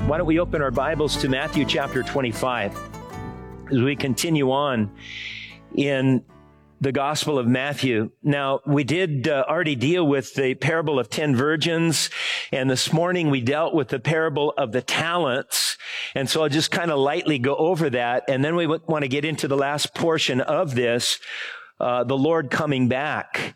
Why don't we open our Bibles to Matthew chapter 25 as we continue on in the Gospel of Matthew. Now, we did already deal with the parable of 10 virgins, and this morning we dealt with the parable of the talents. And so I'll just kind of lightly go over that, and then we want to get into the last portion of this, the Lord coming back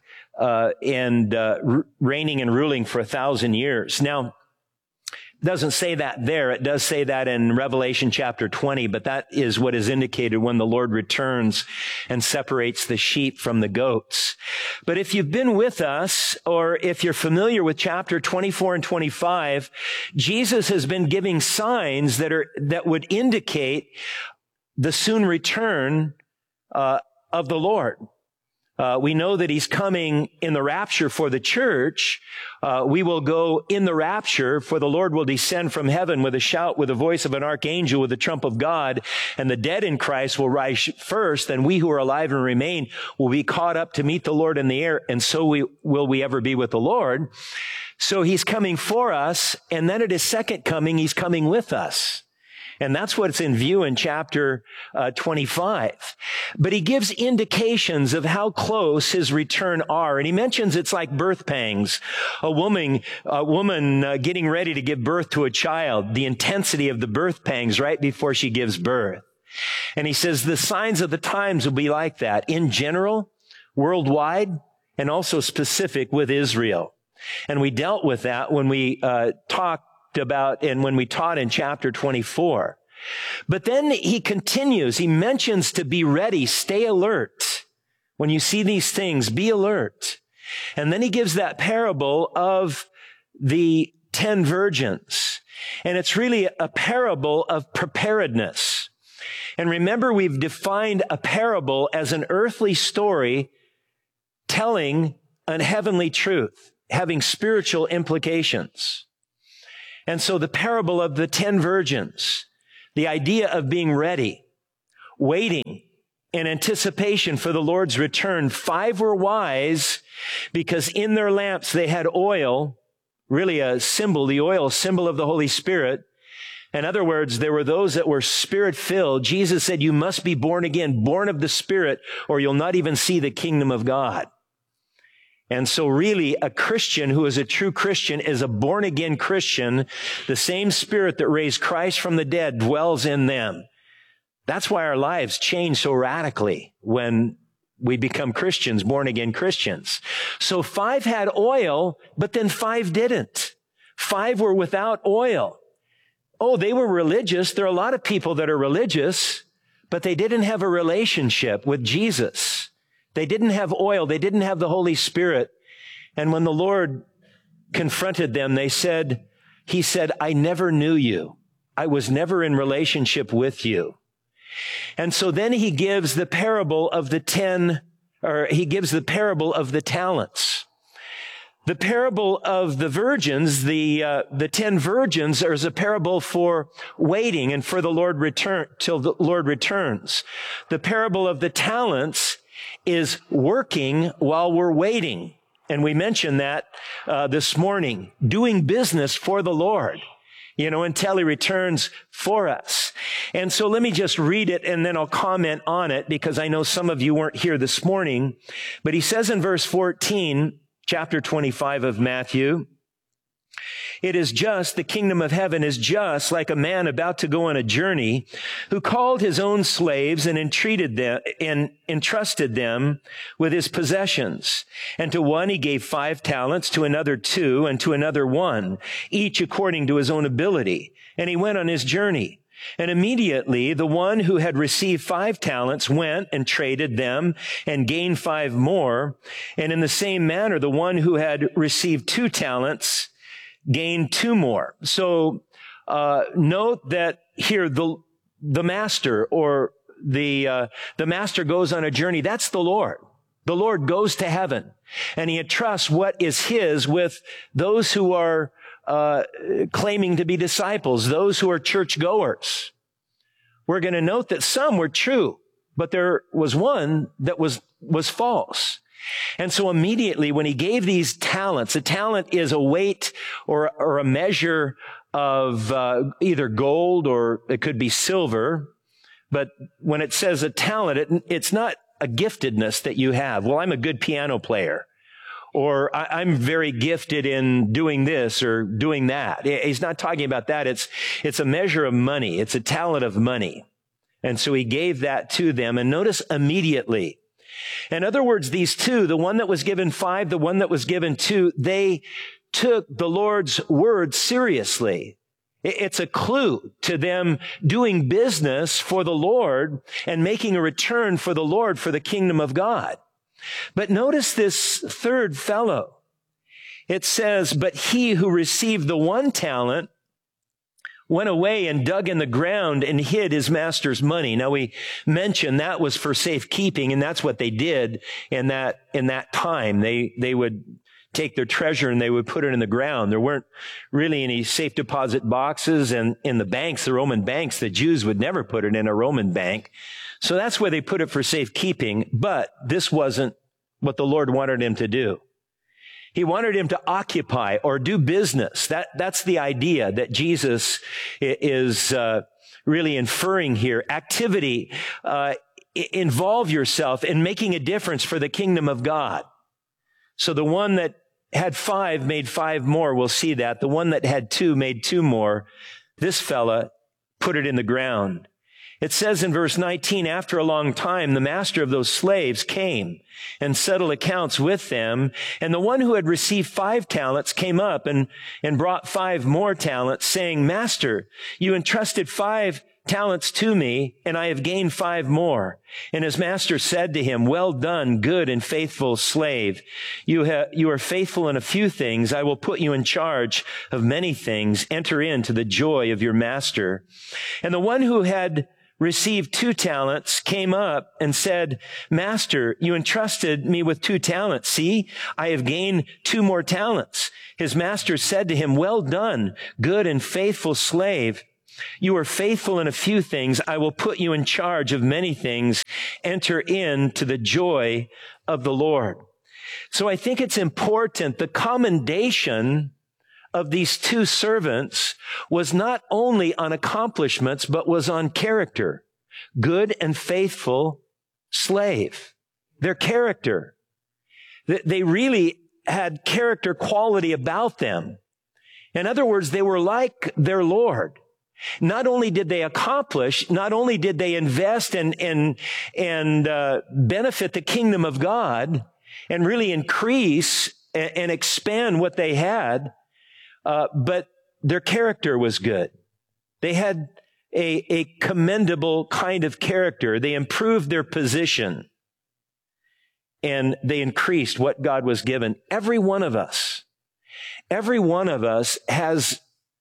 and reigning and ruling for 1,000 years. Now, it doesn't say that there. It does say that in Revelation chapter 20, but that is what is indicated when the Lord returns and separates the sheep from the goats. But if you've been with us, or if you're familiar with chapter 24 and 25, Jesus has been giving signs that would indicate the soon return of the Lord. We know that he's coming in the rapture for the church. We will go in the rapture, for the Lord will descend from heaven with a shout, with the voice of an archangel, with the trump of God, and the dead in Christ will rise first, and we who are alive and remain will be caught up to meet the Lord in the air, and so will we ever be with the Lord. So he's coming for us, and then at his second coming, he's coming with us. And that's what's in view in chapter 25. But he gives indications of how close his return are. And he mentions it's like birth pangs. A woman getting ready to give birth to a child, the intensity of the birth pangs right before she gives birth. And he says the signs of the times will be like that in general, worldwide, and also specific with Israel. And we dealt with that when we talked about, and when we taught in chapter 24. But then he continues, he mentions to be ready, stay alert. When you see these things, be alert. And then he gives that parable of the 10 virgins. And it's really a parable of preparedness. And remember, we've defined a parable as an earthly story telling a heavenly truth, having spiritual implications. And so the parable of the 10 virgins, the idea of being ready, waiting in anticipation for the Lord's return. 5 were wise because in their lamps they had oil, really a symbol, the oil, symbol of the Holy Spirit. In other words, there were those that were Spirit-filled. Jesus said, you must be born again, born of the Spirit, or you'll not even see the kingdom of God. And so really, a Christian who is a true Christian is a born-again Christian. The same Spirit that raised Christ from the dead dwells in them. That's why our lives change so radically when we become Christians, born-again Christians. So 5 had oil, but then 5 didn't. 5 were without oil. Oh, they were religious. There are a lot of people that are religious, but they didn't have a relationship with Jesus. They didn't have oil. They didn't have the Holy Spirit. And when the Lord confronted them, he said, I never knew you. I was never in relationship with you. And so then he gives the parable of the talents. The parable of the virgins, the 10 virgins, is a parable for waiting and for the Lord till the Lord returns. The parable of the talents is working while we're waiting. And we mentioned that this morning, doing business for the Lord, until he returns for us. And so let me just read it and then I'll comment on it because I know some of you weren't here this morning. But he says in verse 14, chapter 25 of Matthew, the kingdom of heaven is just like a man about to go on a journey who called his own slaves and entreated them and entrusted them with his possessions. And to one he gave 5 talents, to another 2, and to another 1, each according to his own ability. And he went on his journey. And immediately the one who had received 5 talents went and traded them and gained 5 more. And in the same manner, the one who had received 2 talents gained 2 more. So note that here the master or the master goes on a journey. That's the Lord. The Lord goes to heaven and he entrusts what is his with those who are claiming to be disciples, those who are churchgoers. We're going to note that some were true, but there was one that was false. And so immediately when he gave these talents, a talent is a weight or a measure of either gold or it could be silver. But when it says a talent, it's not a giftedness that you have. Well, I'm a good piano player, or I'm very gifted in doing this or doing that. He's not talking about that. It's a measure of money. It's a talent of money. And so he gave that to them. And notice immediately. In other words, these two, the one that was given 5, the one that was given 2, they took the Lord's word seriously. It's a clue to them doing business for the Lord and making a return for the Lord for the kingdom of God. But notice this third fellow. It says, but he who received the 1 talent went away and dug in the ground and hid his master's money. Now we mentioned that was for safekeeping, and that's what they did in that time. They would take their treasure and they would put it in the ground. There weren't really any safe deposit boxes, and in the banks, the Roman banks, the Jews would never put it in a Roman bank. So that's where they put it for safekeeping. But this wasn't what the Lord wanted him to do. He wanted him to occupy or do business. That's the idea that Jesus is really inferring here. Activity, involve yourself in making a difference for the kingdom of God. So the one that had 5 made 5 more. We'll see that. The one that had 2 made 2 more. This fella put it in the ground. It says in verse 19, after a long time, the master of those slaves came and settled accounts with them. And the one who had received 5 talents came up and brought 5 more talents, saying, Master, you entrusted 5 talents to me, and I have gained 5 more. And his master said to him, well done, good and faithful slave. You are faithful in a few things. I will put you in charge of many things. Enter into the joy of your master. And the one who had received 2 talents came up and said, Master, you entrusted me with 2 talents. See, I have gained 2 more talents. His master said to him, well done, good and faithful slave. You are faithful in a few things. I will put you in charge of many things. Enter into the joy of the Lord. So I think it's important. The commendation of these 2 servants was not only on accomplishments, but was on character. Good and faithful slave. Their character. They really had character quality about them. In other words, they were like their Lord. Not only did they accomplish, not only did they invest and benefit the kingdom of God and really increase and expand what they had, but their character was good. They had a commendable kind of character. They improved their position and they increased what God was given. Every one of us has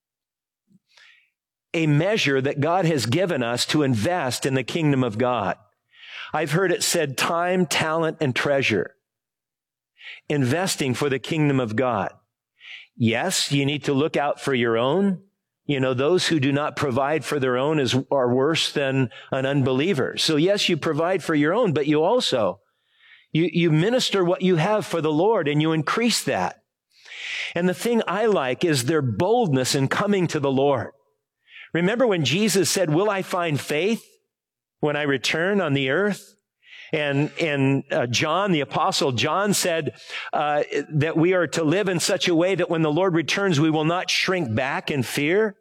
a measure that God has given us to invest in the kingdom of God. I've heard it said time, talent, and treasure. Investing for the kingdom of God. Yes, you need to look out for your own. You know, those who do not provide for their own are worse than an unbeliever. So yes, you provide for your own, but you also, you minister what you have for the Lord and you increase that. And the thing I like is their boldness in coming to the Lord. Remember when Jesus said, will I find faith when I return on the earth? And John, the apostle John said that we are to live in such a way that when the Lord returns, we will not shrink back in fear.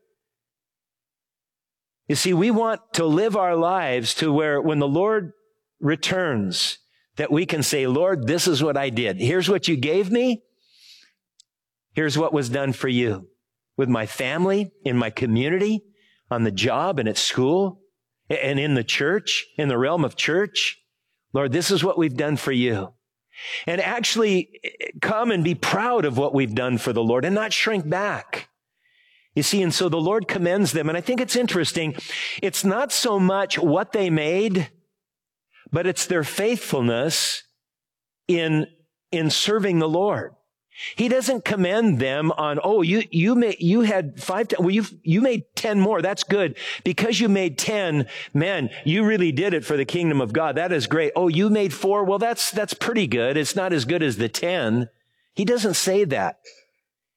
You see, we want to live our lives to where when the Lord returns, that we can say, Lord, this is what I did. Here's what you gave me. Here's what was done for you with my family, in my community, on the job and at school, and in the church, in the realm of church. Lord, this is what we've done for you. And actually come and be proud of what we've done for the Lord and not shrink back. You see, and so the Lord commends them. And I think it's interesting. It's not so much what they made, but it's their faithfulness in serving the Lord. He doesn't commend them on, oh, you had 5, well, you made 10 more. That's good. Because you made 10, man, you really did it for the kingdom of God. That is great. Oh, you made 4. Well, that's pretty good. It's not as good as the 10. He doesn't say that.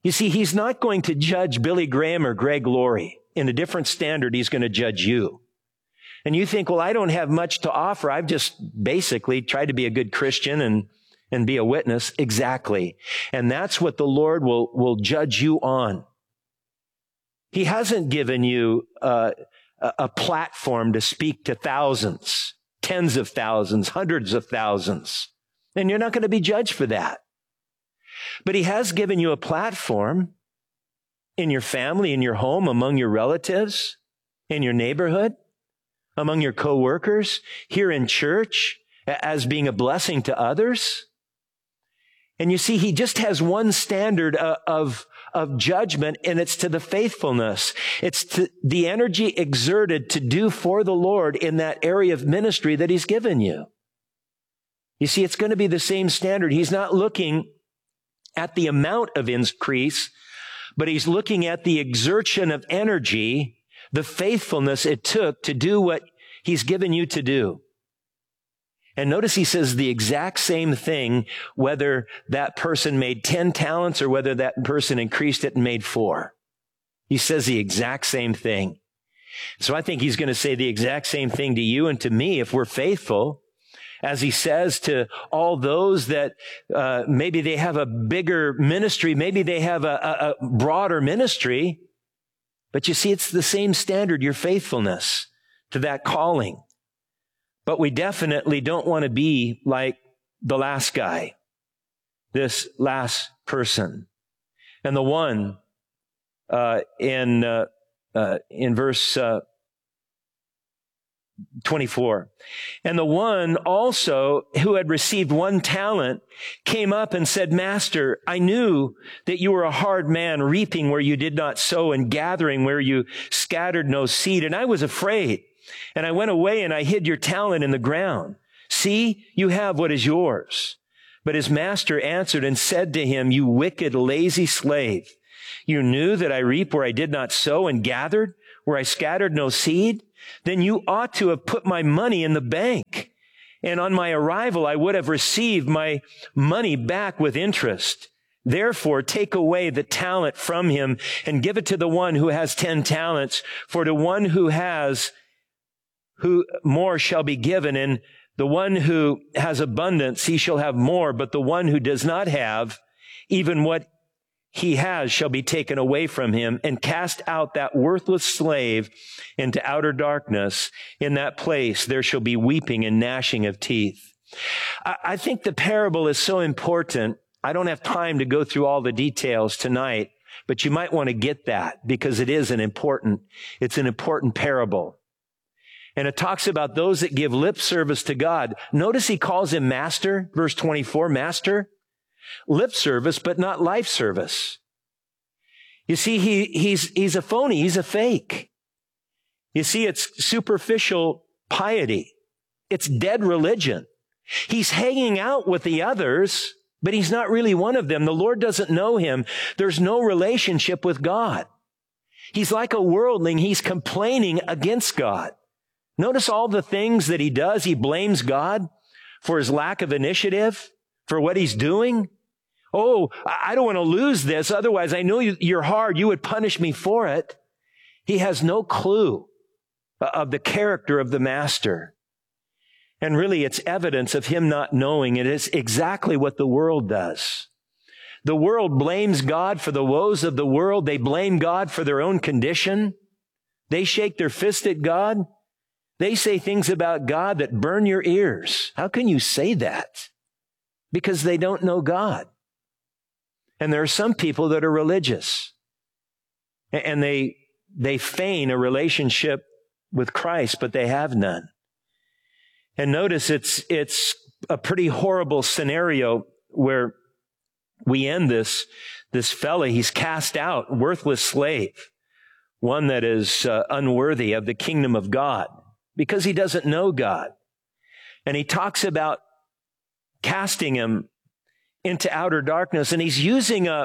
You see, he's not going to judge Billy Graham or Greg Laurie. In a different standard, he's going to judge you. And you think, well, I don't have much to offer. I've just basically tried to be a good Christian and be a witness. Exactly. And that's what the Lord will judge you on. He hasn't given you a platform to speak to thousands, tens of thousands, hundreds of thousands. And you're not going to be judged for that. But he has given you a platform in your family, in your home, among your relatives, in your neighborhood, among your coworkers, here in church, as being a blessing to others. And you see, he just has one standard of judgment, and it's to the faithfulness. It's to the energy exerted to do for the Lord in that area of ministry that he's given you. You see, it's going to be the same standard. He's not looking at the amount of increase, but he's looking at the exertion of energy, the faithfulness it took to do what he's given you to do. And notice he says the exact same thing, whether that person made 10 talents or whether that person increased it and made 4. He says the exact same thing. So I think he's going to say the exact same thing to you and to me if we're faithful, as he says to all those that maybe they have a bigger ministry, maybe they have a broader ministry. But you see, it's the same standard, your faithfulness to that calling. But we definitely don't want to be like the last guy, this last person. And the one in verse 24. And the one also who had received 1 talent came up and said, Master, I knew that you were a hard man, reaping where you did not sow and gathering where you scattered no seed. And I was afraid. And I went away and I hid your talent in the ground. See, you have what is yours. But his master answered and said to him, you wicked, lazy slave. You knew that I reap where I did not sow and gathered where I scattered no seed. Then you ought to have put my money in the bank. And on my arrival, I would have received my money back with interest. Therefore, take away the talent from him and give it to the one who has 10 talents. For to one who more shall be given, and the one who has abundance, he shall have more. But the one who does not have, even what he has shall be taken away from him. And cast out that worthless slave into outer darkness. In that place there shall be weeping and gnashing of teeth. I think the parable is so important. I don't have time to go through all the details tonight, but you might want to get that because it's an important parable. And it talks about those that give lip service to God. Notice he calls him master, verse 24, master. Lip service, but not life service. You see, he's a phony. He's a fake. You see, it's superficial piety. It's dead religion. He's hanging out with the others, but he's not really one of them. The Lord doesn't know him. There's no relationship with God. He's like a worldling. He's complaining against God. Notice all the things that he does. He blames God for his lack of initiative, for what he's doing. Oh, I don't want to lose this. Otherwise, I know you're hard. You would punish me for it. He has no clue of the character of the master. And really, it's evidence of him not knowing. It is exactly what the world does. The world blames God for the woes of the world. They blame God for their own condition. They shake their fist at God. They say things about God that burn your ears. How can you say that? Because they don't know God. And there are some people that are religious. And they feign a relationship with Christ, but they have none. And notice it's a pretty horrible scenario where we end this fella. He's cast out, worthless slave, one that is unworthy of the kingdom of God because he doesn't know God. And he talks about casting him into outer darkness. And he's using a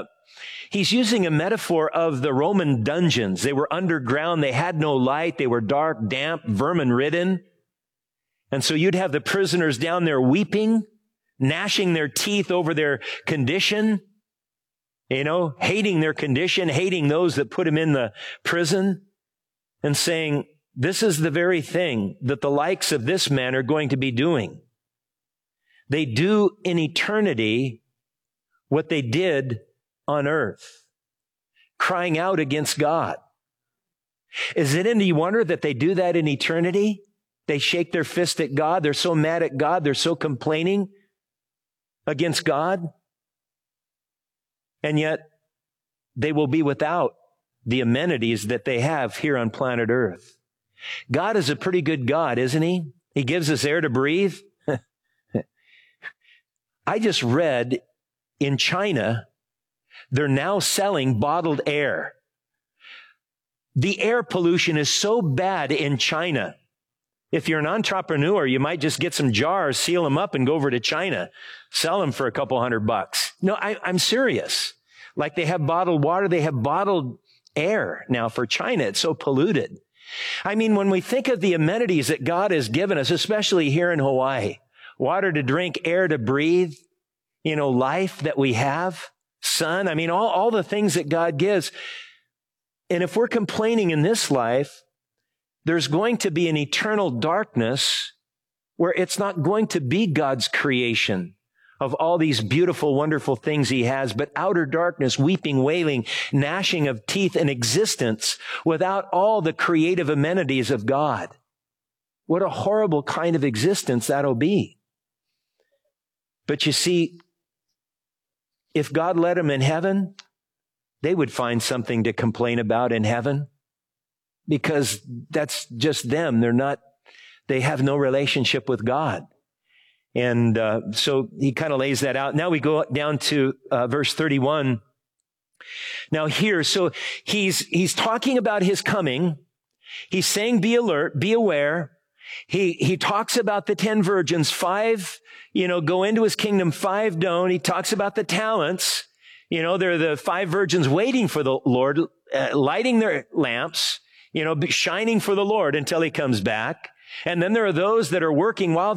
metaphor of the Roman dungeons. They were underground. They had no light. They were dark, damp, vermin-ridden. And so you'd have the prisoners down there weeping, gnashing their teeth over their condition. hating their condition, hating those that put them in the prison, and saying, this is the very thing that the likes of this man are going to be doing. They do in eternity what they did on earth, crying out against God. Is it any wonder that they do that in eternity? They shake their fist at God. They're so mad at God. They're so complaining against God. And yet they will be without the amenities that they have here on planet Earth. God is a pretty good God, isn't He? He gives us air to breathe. I just read in China, they're now selling bottled air. The air pollution is so bad in China. If you're an entrepreneur, you might just get some jars, seal them up, and go over to China. Sell them for a couple $100. No, I'm serious. Like they have bottled water, they have bottled air now for China. It's so polluted. I mean, when we think of the amenities that God has given us, especially here in Hawaii, water to drink, air to breathe, life that we have, sun, all the things that God gives. And if we're complaining in this life, there's going to be an eternal darkness where it's not going to be God's creation of all these beautiful, wonderful things He has, but outer darkness, weeping, wailing, gnashing of teeth and existence without all the creative amenities of God. What a horrible kind of existence that'll be. But you see, if God let them in heaven, they would find something to complain about in heaven because that's just them. They have no relationship with God. And so he kind of lays that out. Now we go down to verse 31. Now here, so he's talking about his coming. He's saying, be alert, be aware. He talks about the 10 virgins, 5, go into his kingdom, 5 don't. He talks about the talents. They're the 5 virgins waiting for the Lord, lighting their lamps, shining for the Lord until He comes back. And then there are those that are working while